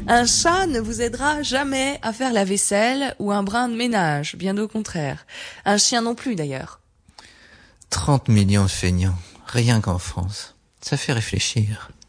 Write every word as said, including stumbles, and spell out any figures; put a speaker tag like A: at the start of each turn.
A: Un chat ne vous aidera jamais à faire la vaisselle ou un brin de ménage, bien au contraire. Un chien non plus d'ailleurs.
B: trente millions de feignants, rien qu'en France. Ça fait réfléchir.